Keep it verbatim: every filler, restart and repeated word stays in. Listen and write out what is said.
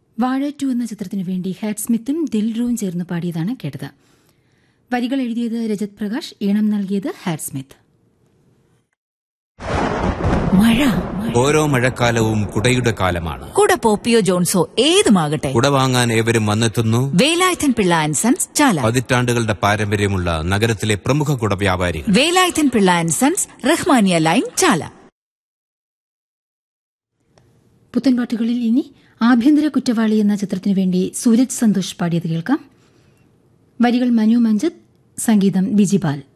വാഴ ടു എന്ന ചിത്രത്തിനു വേണ്ടി ഹാറ്റ് സ്മിത്തും ദിൽറൂവും ചേർന്ന് പാടിയതാണ് കേട്ടത്. വരികൾ എഴുതിയത് രജത് പ്രകാശ്, ഈണം നൽകിയത് ഹാറ്റ് സ്മിത്ത്. മഴ ഓരോ മഴക്കാലവും കുടയുടെ കാലമാണ്. കുട പോപ്പിയോ ജോൺസോ ഏതുമാകട്ടെ, കുട വാങ്ങാൻ ഏവരും വന്നെത്തുന്നു. വേലായുധൻ പിള്ള ആൻഡ് സൺസ് ചാല. പതിറ്റാണ്ടുകളുടെ പാരമ്പര്യമുള്ള നഗരത്തിലെ പ്രമുഖ കുട വ്യാപാരികൾ. Velayudhan Pillai and sons, Rahmania line, ചാല. പുത്തൻപാട്ടുകളിൽ ഇനി ആഭ്യന്തര കുറ്റവാളി എന്ന ചിത്രത്തിനു വേണ്ടി സൂരജ് സന്തോഷ് പാടിയത് കേൾക്കാം. വരികൾ മനു മഞ്ജിത്, സംഗീതം ബിജിപാൽ.